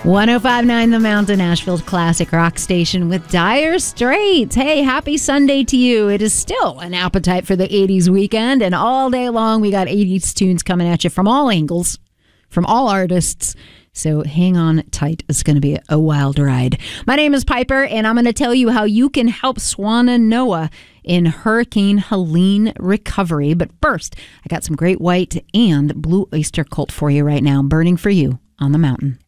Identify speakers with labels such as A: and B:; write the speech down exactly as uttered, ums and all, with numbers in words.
A: one oh five point nine The Mountain, Nashville's classic rock station with Dire Straits. Hey, happy Sunday to you. It is still an appetite for the eighties weekend, and all day long we got eighties tunes coming at you from all angles, from all artists. So hang on tight. It's going to be a wild ride. My name is Piper, and I'm going to tell you how you can help Swannanoa in Hurricane Helene recovery. But first, I got some Great White and Blue Oyster Cult for you right now, burning for you on the mountain.